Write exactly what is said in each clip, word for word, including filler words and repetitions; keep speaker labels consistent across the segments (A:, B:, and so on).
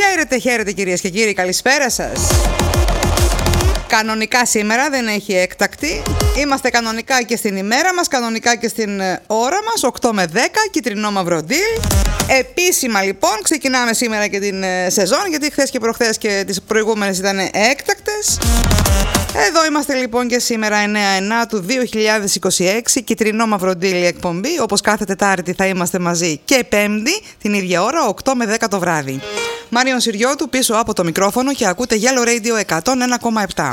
A: Χαίρετε, χαίρετε κυρίες και κύριοι, καλησπέρα σας. Κανονικά σήμερα, δεν έχει έκτακτη. Είμαστε κανονικά και στην ημέρα μας, κανονικά και στην ώρα μας, οκτώ με δέκα, κυτρινό μαύρο deal. Επίσημα λοιπόν, ξεκινάμε σήμερα και την σεζόν, γιατί χθες και προχθές και τις προηγούμενες ήταν έκτακτες. Εδώ είμαστε λοιπόν και σήμερα εννέα εννέα του δύο χιλιάδες είκοσι έξι, κυτρινό μαύρο deal η εκπομπή. Όπως κάθε Τετάρτη θα είμαστε μαζί και Πέμπτη την ίδια ώρα, οκτώ με δέκα το βράδυ. Μάριον Συριώτου πίσω από το μικρόφωνο και ακούτε Yellow Radio εκατόν ένα κόμμα επτά.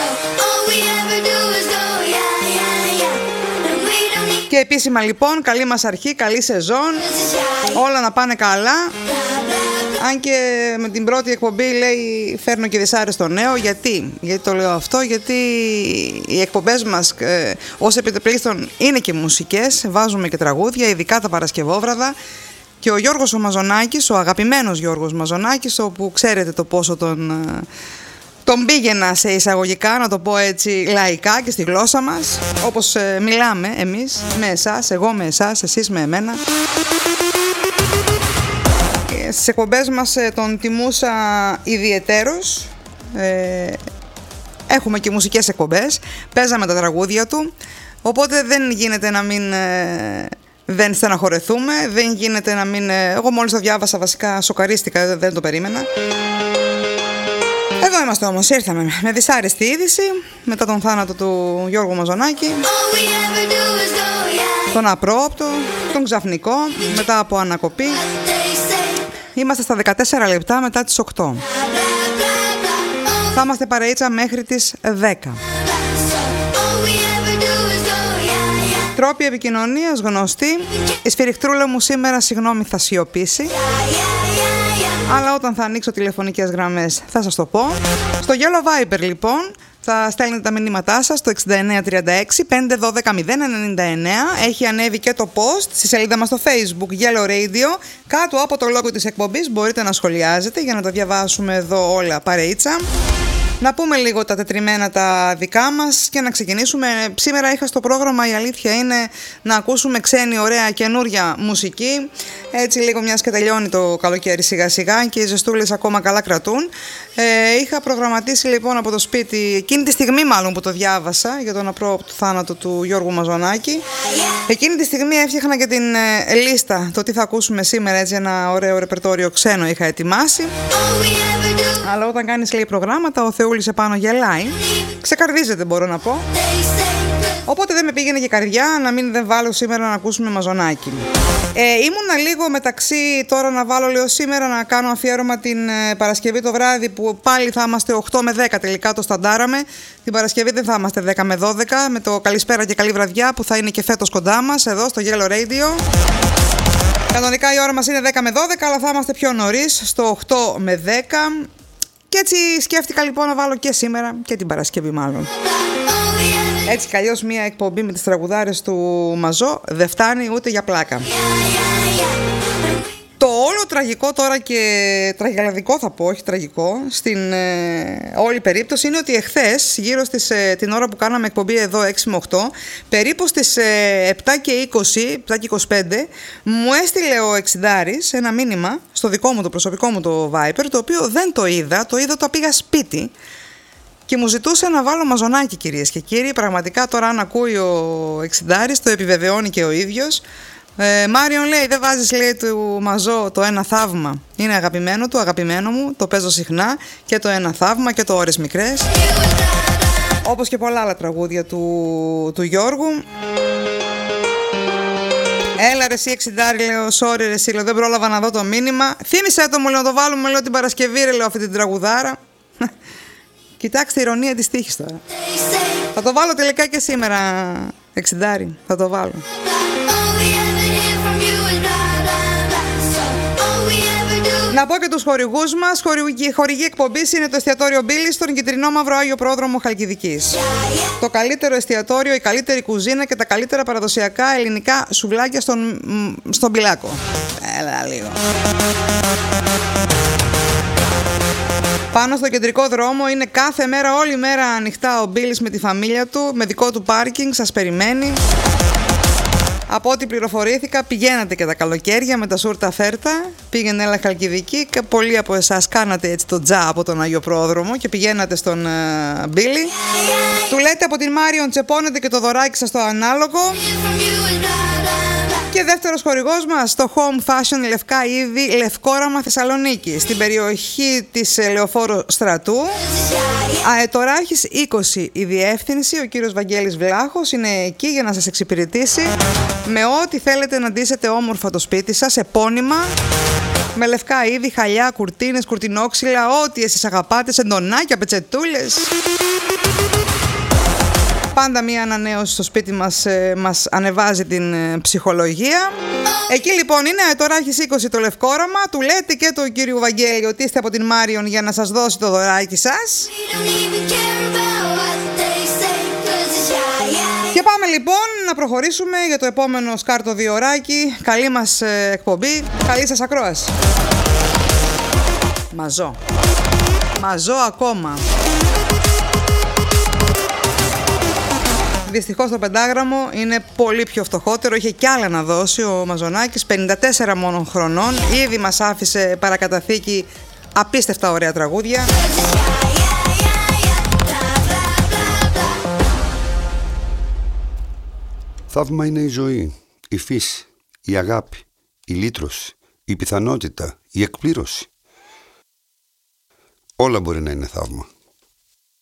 A: Και επίσημα λοιπόν, καλή μας αρχή, καλή σεζόν, όλα να πάνε καλά. Αν και με την πρώτη εκπομπή λέει φέρνω και δυσάρεστο νέο. Γιατί, γιατί το λέω αυτό, γιατί οι εκπομπές μας ε, ως επιτεπλίστων είναι και μουσικές, βάζουμε και τραγούδια, ειδικά τα Παρασκευόβραδα. Και ο Γιώργος ο Μαζονάκης, ο αγαπημένος Γιώργος Μαζονάκης, όπου ξέρετε το πόσο τον, τον πήγαινα σε εισαγωγικά, να το πω έτσι λαϊκά και στη γλώσσα μας, όπως ε, μιλάμε εμείς με εσάς, εγώ με εσάς, εσείς με εμένα. Στις εκπομπές μας ε, τον τιμούσα ιδιαιτέρως. Ε, έχουμε και μουσικές εκπομπές, παίζαμε τα τραγούδια του, οπότε δεν γίνεται να μην... Ε, δεν στεναχωρεθούμε, δεν γίνεται να μην... Εγώ μόλις το διάβασα βασικά σοκαρίστηκα, δεν το περίμενα. Εδώ είμαστε όμως, ήρθαμε με δυσάρεστη είδηση μετά τον θάνατο του Γιώργου Μαζονάκη. Τον απρόοπτο, τον ξαφνικό, μετά από ανακοπή. Είμαστε στα δεκατέσσερα λεπτά μετά τις οκτώ. Θα είμαστε παρεΐτσα μέχρι τις δέκα. Τρόποι επικοινωνίας γνωστοί. Η σφυριχτρούλα μου σήμερα, συγγνώμη, θα σιωπήσει. Αλλά όταν θα ανοίξω τηλεφωνικές γραμμές θα σας το πω. Στο Yellow Viber λοιπόν θα στέλνετε τα μηνύματά σας στο εξήντα εννέα τριάντα έξι πεντακόσια δώδεκα μηδέν ενενήντα εννέα. Έχει ανέβει και το post στη σελίδα μας στο Facebook Yellow Radio. Κάτω από το logo της εκπομπής μπορείτε να σχολιάζετε για να τα διαβάσουμε εδώ όλα παρεΐτσα. Να πούμε λίγο τα τετριμένα τα δικά μας και να ξεκινήσουμε. Σήμερα είχα στο πρόγραμμα, η αλήθεια είναι, να ακούσουμε ξένη ωραία καινούρια μουσική. Έτσι λίγο μιας και τελειώνει το καλοκαίρι σιγά σιγά και οι ζεστούλες ακόμα καλά κρατούν. Ε, είχα προγραμματίσει λοιπόν από το σπίτι, εκείνη τη στιγμή μάλλον που το διάβασα για τον απρόοπτο θάνατο του Γιώργου Μαζονάκη. Εκείνη τη στιγμή έφτιαχνα και την ε, λίστα, το τι θα ακούσουμε σήμερα, έτσι ένα ωραίο ρεπερτόριο ξένο είχα ετοιμάσει. Αλλά όταν κάνεις λέει προγράμματα, ο Θεούλης επάνω γελάει. Ξεκαρδίζεται μπορώ να πω. Οπότε δεν με πήγαινε και καρδιά να μην δεν βάλω σήμερα να ακούσουμε Μαζονάκη. Ε, ήμουνα λίγο μεταξύ τώρα να βάλω λέω σήμερα να κάνω αφιέρωμα την ε, Παρασκευή το βράδυ που πάλι θα είμαστε οκτώ με δέκα τελικά το σταντάραμε. Την Παρασκευή δεν θα είμαστε δέκα με δώδεκα με το καλησπέρα και καλή βραδιά που θα είναι και φέτος κοντά μας εδώ στο Yellow Radio. Κανονικά η ώρα μας είναι δέκα με δώδεκα αλλά θα είμαστε πιο νωρίς στο οκτώ με δέκα. Και έτσι σκέφτηκα λοιπόν να βάλω και σήμερα και την Παρασκευή μάλλον. Έτσι κι αλλιώς μια εκπομπή με τις τραγουδάρες του Μαζό δεν φτάνει ούτε για πλάκα. Το όλο τραγικό τώρα και τραγελαδικό θα πω, όχι τραγικό, στην ε, όλη περίπτωση είναι ότι εχθές, γύρω στις, ε, την ώρα που κάναμε εκπομπή εδώ έξι με οκτώ, περίπου στις ε, επτά και είκοσι, επτά και είκοσι πέντε, μου έστειλε ο εξηντάρης ένα μήνυμα στο δικό μου, το προσωπικό μου το Viper, το οποίο δεν το είδα, το είδα το πήγα σπίτι. Και μου ζητούσε να βάλω Μαζονάκη κυρίες και κύριοι, πραγματικά τώρα αν ακούει ο εξηντάρης, το επιβεβαιώνει και ο ίδιος. Ε, Μάριον λέει δεν βάζεις λέει του Μαζό το ένα θαύμα. Είναι αγαπημένο του, αγαπημένο μου, το παίζω συχνά και το ένα θαύμα και το ώρες μικρές. Όπως και πολλά άλλα τραγούδια του, του Γιώργου. Έλα ρε εσύ εξηντάρη λέω, sorry ρε εσύ, λέω, δεν πρόλαβα να δω το μήνυμα. Θύμισε το μου, λέω, το βάλουμε λέω την Παρασκευή ρε, λέω, αυτή την τραγουδάρα. Κοιτάξτε, ηρωνία της τύχης τώρα. Θα το βάλω τελικά και σήμερα, εξηντάρη, θα το βάλω. Να πω και τους χορηγούς μας. Η χορηγή εκπομπής είναι το εστιατόριο Μπίλης στον Κιτρινό Μαύρο Άγιο Πρόδρομο Χαλκιδικής. Το καλύτερο εστιατόριο, η καλύτερη κουζίνα και τα καλύτερα παραδοσιακά ελληνικά σουβλάκια στον, στον Πυλάκο. Έλα λίγο. Πάνω στο κεντρικό δρόμο είναι κάθε μέρα, όλη μέρα ανοιχτά ο Μπίλης με τη φαμίλια του, με δικό του πάρκινγκ, σας περιμένει. Από ό,τι πληροφορήθηκα, πηγαίνατε και τα καλοκαίρια με τα σούρτα φέρτα. Πήγαινε έλα Χαλκιδική και πολλοί από εσάς κάνατε έτσι το τζα από τον Άγιο Πρόδρομο και πηγαίνατε στον uh, Μπίλι. Του λέτε από την Μάριον τσεπώνετε και το δωράκι σας το ανάλογο. Και δεύτερος χορηγός μας, το Home Fashion Λευκά Είδη Λευκόραμα Θεσσαλονίκη, στην περιοχή της Λεωφόρου Στρατού. Αετοράχης είκοσι η διεύθυνση, ο κύριος Βαγγέλης Βλάχος είναι εκεί για να σας εξυπηρετήσει με ό,τι θέλετε να ντύσετε όμορφα το σπίτι σας, επώνυμα, με λευκά είδη, χαλιά, κουρτίνες, κουρτινόξυλα, ό,τι εσείς αγαπάτε, σεντονάκια, πετσετούλες. Πάντα μία ανανέωση στο σπίτι μας ε, μας ανεβάζει την ε, ψυχολογία. Εκεί λοιπόν είναι αετοράχης είκοσι το λευκόραμα. Του λέτε και του κύριου Βαγγέλη ότι είστε από την Μάριον για να σας δώσει το δωράκι σας. Και πάμε λοιπόν να προχωρήσουμε για το επόμενο σκάρτο διωράκι. Καλή μας ε, εκπομπή, καλή σας ακρόαση. Μαζό. Μαζό ακόμα. Δυστυχώς το πεντάγραμμο είναι πολύ πιο φτωχότερο, είχε κι άλλα να δώσει ο Μαζονάκης, πενήντα τέσσερα μόνο χρονών, ήδη μας άφησε παρακαταθήκη απίστευτα ωραία τραγούδια.
B: Θαύμα είναι η ζωή, η φύση, η αγάπη, η λύτρωση, η πιθανότητα, η εκπλήρωση. Όλα μπορεί να είναι θαύμα.